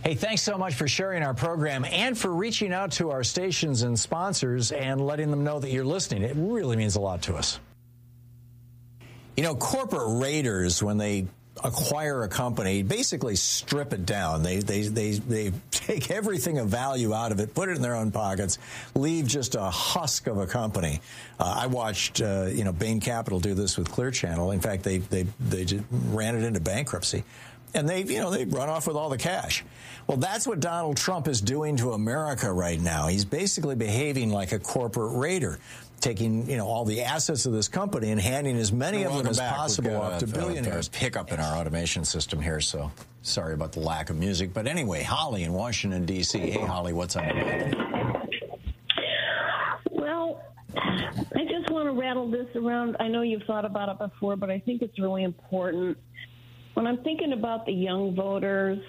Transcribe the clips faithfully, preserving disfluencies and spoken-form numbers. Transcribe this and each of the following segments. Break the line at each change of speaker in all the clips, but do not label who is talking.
Hey, thanks so much for sharing our program and for reaching out to our stations and sponsors and letting them know that you're listening. It really means a lot to us. You know, corporate raiders, when they acquire a company, basically strip it down. They they they they take everything of value out of it, put it in their own pockets, leave just a husk of a company. Uh, I watched uh, you know Bain Capital do this with Clear Channel. In fact, they they they just ran it into bankruptcy, and they you know they run off with all the cash. Well, that's what Donald Trump is doing to America right now. He's basically behaving like a corporate raider, taking, you know, all the assets of this company and handing as many of them as possible off to billionaires. Hiccup in our automation system here, so sorry about the lack of music. But anyway, Holly in Washington, D C Hey, Holly, what's on your mind?
Well, I just want to rattle this around. I know you've thought about it before, but I think it's really important. When I'm thinking about the young voters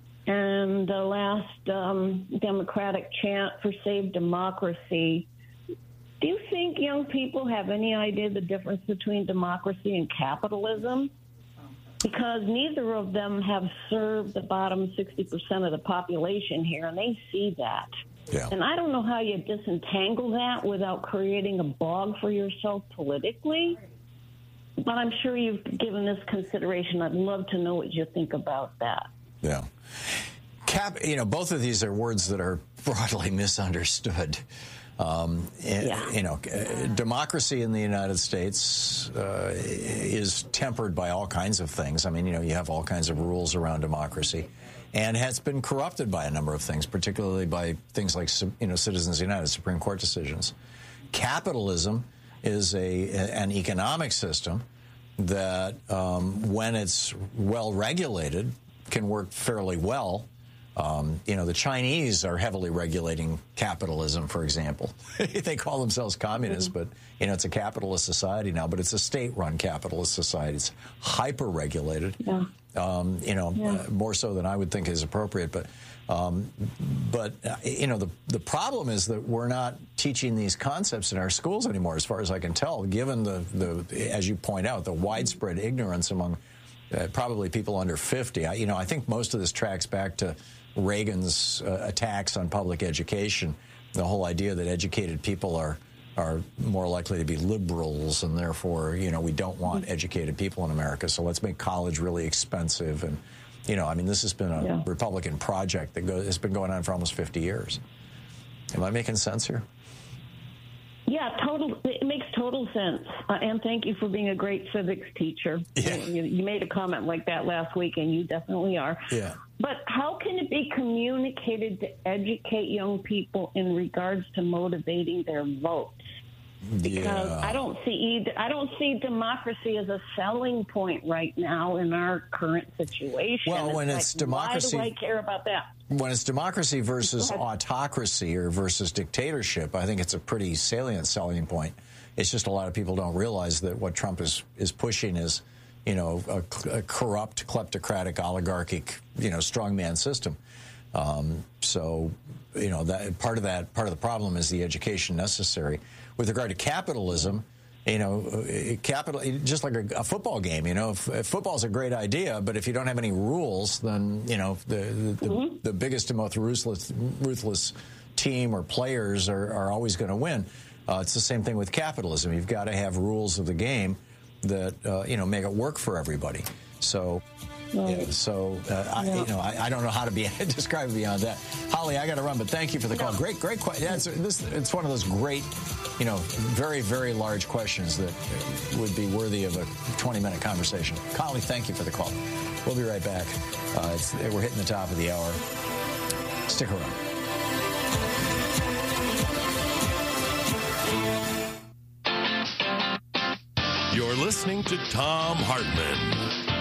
and the last um, Democratic chant for Save Democracy, do you think young people have any idea the difference between democracy and capitalism? Because neither of them have served the bottom sixty percent of the population here, and they see that.
Yeah.
And I don't know how you disentangle that without creating a bog for yourself politically, but I'm sure you've given this consideration. I'd love to know what you think about that.
Yeah. Cap, you know, both of these are words that are broadly misunderstood. Um,
yeah.
You know, democracy in the United States uh, is tempered by all kinds of things. I mean, you know, you have all kinds of rules around democracy, and has been corrupted by a number of things, particularly by things like, you know, Citizens United, Supreme Court decisions. Capitalism is a an economic system that, um, when it's well regulated, can work fairly well. Um, you know, the Chinese are heavily regulating capitalism, for example. They call themselves communists, but, you know, it's a capitalist society now, but it's a state-run capitalist society. It's hyper-regulated,
yeah.
um, you know,
yeah.
uh, more so than I would think is appropriate. But, um, but uh, you know, the, the problem is that we're not teaching these concepts in our schools anymore, as far as I can tell, given the, the as you point out, the widespread ignorance among uh, probably people under fifty. I, you know, I think most of this tracks back to Reagan's uh, attacks on public education, the whole idea that educated people are are more likely to be liberals, and therefore, you know, we don't want educated people in America, so let's make college really expensive. And, you know, I mean, this has been a yeah. Republican project that goes, has been going on for almost fifty years. Am I making sense here?
Yeah, total. It makes total sense. Uh, and thank you for being a great civics teacher.
Yeah.
You, you made a comment like that last week, and you definitely are.
Yeah.
But how can it be communicated to educate young people in regards to motivating their votes? Because
yeah.
I don't see either, I don't see democracy as a selling point right now in our current situation.
Well, when it's,
it's like,
democracy,
why do I care about that?
When it's democracy versus autocracy or versus dictatorship, I think it's a pretty salient selling point. It's just a lot of people don't realize that what Trump is is pushing is, you know, a, a corrupt, kleptocratic, oligarchic, you know, strongman system. Um, so, you know, that part of that part of the problem is the education necessary. With regard to capitalism, you know, capital just like a, a football game. You know, if, if football's a great idea, but if you don't have any rules, then you know the the, mm-hmm. the, the biggest and most ruthless ruthless team or players are, are always going to win. Uh, it's the same thing with capitalism. You've got to have rules of the game that uh, you know make it work for everybody. So.
Right.
Yeah, so, uh, I,
yeah.
you know, I, I don't know how to be describe it beyond that. Holly, I got to run, but thank you for the call. Great, great question. Yeah, it's, this, it's one of those great, you know, very, very large questions that would be worthy of a twenty-minute conversation. Holly, thank you for the call. We'll be right back. Uh, it's, we're hitting the top of the hour. Stick around.
You're listening to Thom Hartmann.